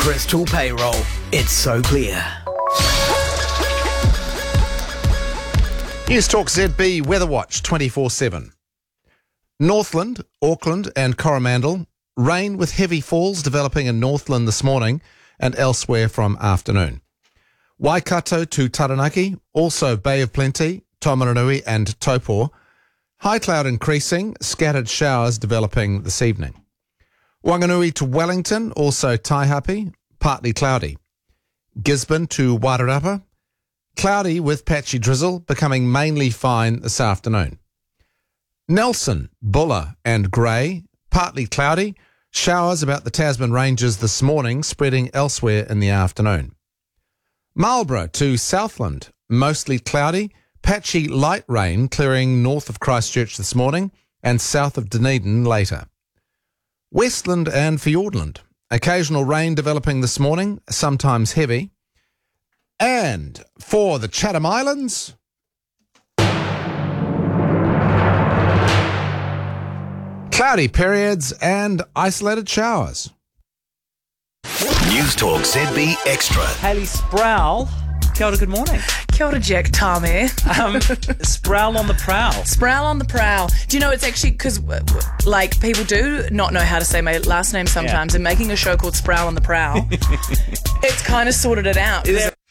Bristol Payroll. It's so clear. News Talk ZB Weather Watch 24/7. Northland, Auckland and Coromandel. Rain with heavy falls developing in Northland this morning and elsewhere from afternoon. Waikato to Taranaki, also Bay of Plenty, Taumarunui and Taupō. High cloud increasing, scattered showers developing this evening. Wanganui to Wellington, also Taihape, partly cloudy. Gisborne to Wairarapa, cloudy with patchy drizzle, becoming mainly fine this afternoon. Nelson, Buller and Grey, partly cloudy, showers about the Tasman Ranges this morning, spreading elsewhere in the afternoon. Marlborough to Southland, mostly cloudy, patchy light rain clearing north of Christchurch this morning and south of Dunedin later. Westland and Fiordland, occasional rain developing this morning, sometimes heavy. And for the Chatham Islands, cloudy periods and isolated showers. News Talk ZB Extra. Hayley Sproul. Kia ora, good morning. Kia ora, Jack Tame. Sproul on the prowl. Sproul on the prowl. Do you know, it's actually because, like, people do not know how to say my last name sometimes, and making a show called Sproul on the Prowl, it's kind of sorted it out.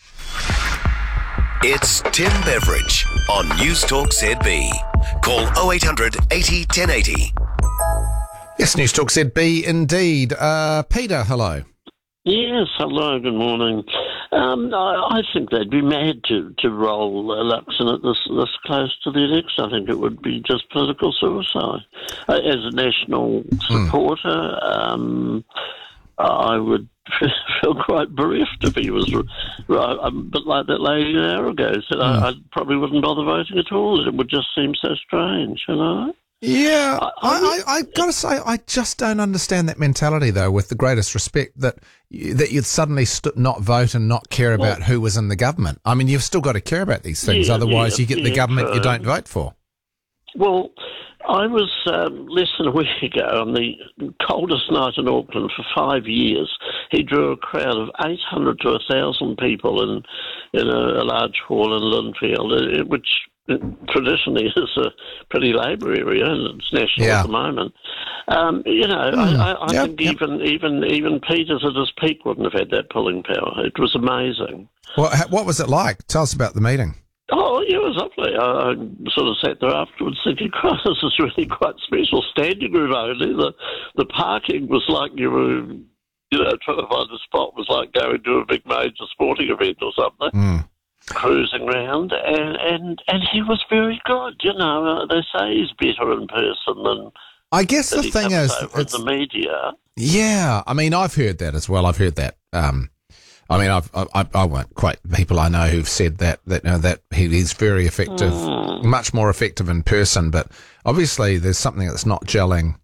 It's Tim Beveridge on News Talk ZB. Call 0800 80 1080. Yes, News Talk ZB indeed. Peter, hello. Yes, hello, good morning. I think they'd be mad to roll Luxon at this close to the election. I think it would be just political suicide. As a national supporter, I would feel quite bereft if he was right. A bit like that lady an hour ago said, I probably wouldn't bother voting at all. It would just seem so strange, you know? Yeah, I got to say, I just don't understand that mentality, though, with the greatest respect, that you'd suddenly not vote and not care about who was in the government. I mean, you've still got to care about these things, otherwise you get the government you don't vote for. Well, I was less than a week ago on the coldest night in Auckland for 5 years. He drew a crowd of 800 to 1,000 people in a large hall in Linfield, which traditionally is a pretty Labour area, and it's national at the moment. I think even Peters at his peak wouldn't have had that pulling power. It was amazing. Well, what was it like? Tell us about the meeting. Oh, yeah, it was lovely. I sort of sat there afterwards thinking, God, this is really quite special. Standing room only. The parking was like you were, trying to find a spot was like going to a big major sporting event or something. Cruising round, and he was very good. They say he's better in person than. I guess the thing is, it's the media. Yeah, I mean, I've heard that as well. I've heard that. I won't quote people I know who've said that he's very effective, much more effective in person. But obviously, there's something that's not gelling